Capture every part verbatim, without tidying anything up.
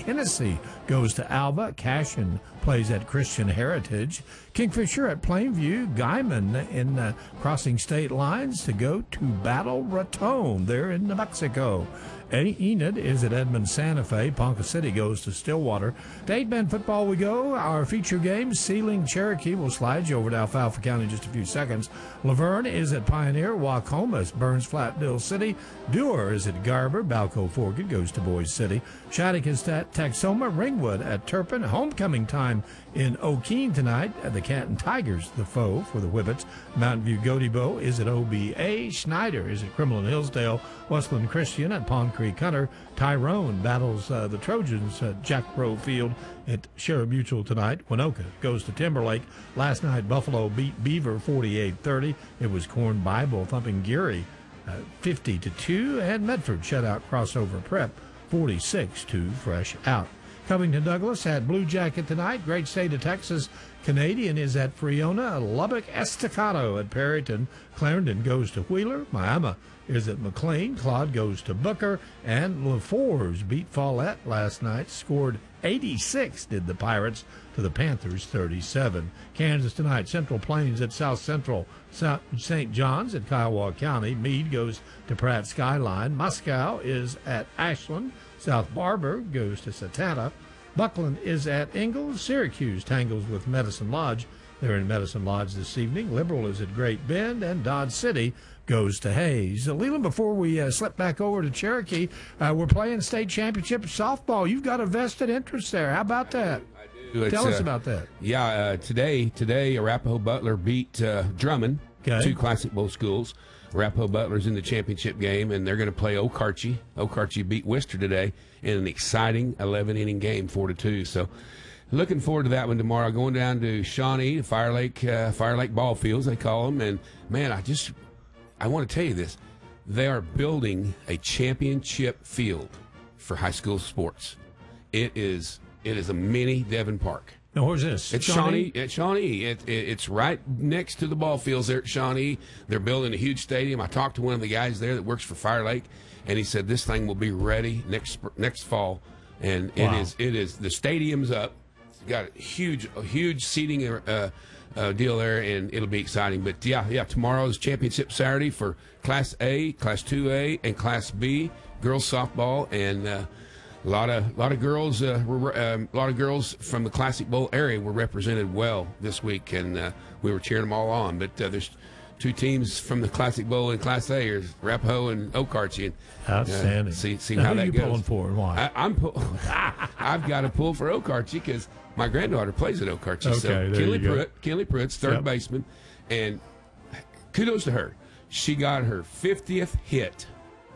Hennessy goes to Alba. Cashion plays at Christian Heritage. Kingfisher at Plainview. Guyman in uh, crossing state lines to go to Battle Raton there in New Mexico. Enid is at Edmond Santa Fe. Ponca City goes to Stillwater. To eight-man football we go. Our feature game, Sealing Cherokee, will slide you over to Alfalfa County in just a few seconds. Laverne is at Pioneer. Wacomas, Burns Flat, Dill City. Dewar is at Garber. Balco Forget goes to Boise City. Shattuck is at Texoma. Ringwood at Turpin. Homecoming time in O'Keene tonight. The Canton Tigers, the foe for the Whippets. Mountain View Gotebo is at O B A. Schneider is at Crimlin Hillsdale. Westland Christian at Pond Creek Hunter. Tyrone battles uh, the Trojans at Jack Rowe Field at Sherwood Mutual tonight. Winoka goes to Timberlake. Last night, Buffalo beat Beaver forty-eight thirty. It was Corn Bible thumping Geary uh, fifty to two. And Medford shut out Crossover Prep forty-six to Fresh Out. Covington Douglas had Blue Jacket tonight. Great State of Texas. Canadian is at Friona. Lubbock Estacado at Perryton. Clarendon goes to Wheeler. Miami is at McLean. Claude goes to Booker. And LaFours beat Follette last night. Scored eighty-six, did the Pirates, to the Panthers thirty-seven. Kansas tonight. Central Plains at South Central. Saint John's at Kiowa County. Meade goes to Pratt Skyline. Moscow is at Ashland. South Barber goes to Satanta. Buckland is at Ingalls. Syracuse tangles with Medicine Lodge. They're in Medicine Lodge this evening. Liberal is at Great Bend. And Dodge City goes to Hayes. Uh, Leland, before we uh, slip back over to Cherokee, uh, we're playing state championship softball. You've got a vested interest there. How about that? I do. Tell It's, us uh, about that. Yeah, uh, today, today Arapahoe Butler beat uh, Drummond, Okay. two Classic Bowl schools. Arapahoe Butler's in the championship game, and they're going to play Okarche. Okarche beat Worcester today in an exciting eleven-inning game, four to two. So, looking forward to that one tomorrow. Going down to Shawnee, Fire Lake, uh, Fire Lake Ball Fields, they call them. And man, I just, I want to tell you this: they are building a championship field for high school sports. It is, it is a mini Devon Park. Now, where's this? It's Shawnee. Shawnee. It's Shawnee. It, it, it's right next to the ball fields there at Shawnee. They're building a huge stadium. I talked to one of the guys there that works for Fire Lake, and he said this thing will be ready next next fall. And Wow. it is it is the stadium's up. It's got a huge a huge seating uh, uh, deal there, and it'll be exciting. But yeah, yeah, tomorrow's championship Saturday for Class A, Class two A, and Class B girls softball, and. Uh, A lot of lot of girls, uh, were, um, a lot of girls from the Classic Bowl area were represented well this week, and uh, we were cheering them all on. But uh, there's two teams from the Classic Bowl in Class A, or Arapahoe and Okarche. And, Outstanding. Uh, see see now, how who that you goes. pulling for and why? I, I'm pull, I've got to pull for Okarche because my granddaughter plays at Okarche. Okay, so there Kinley you go. Pruitt, Kinley Pruitt's third Yep. baseman, and kudos to her. She got her fiftieth hit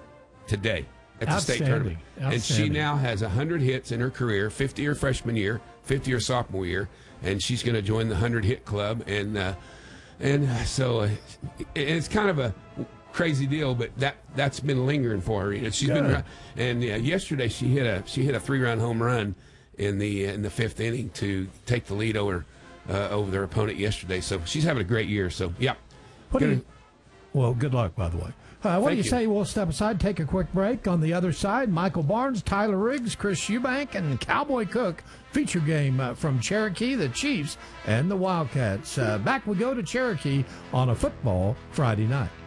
today at the state tournament. And she Outstanding. now has one hundred hits in her career, fifty her freshman year, fifty her sophomore year, and she's going to join the one hundred hit club. And uh, and so uh, it's kind of a crazy deal, but that that's been lingering for her. You know, she's Good. been and uh, yesterday she hit a she hit a three run home run in the in the fifth inning to take the lead over uh, over their opponent yesterday. So she's having a great year. So yeah, What do Gonna- you, well, good luck, by the way. Uh, what do Thank you, you. say we'll step aside, take a quick break? On the other side, Michael Barnes, Tyler Riggs, Chris Eubank, and Cowboy Cook. Feature game uh, from Cherokee, the Chiefs, and the Wildcats. Uh, back we go to Cherokee on a football Friday night.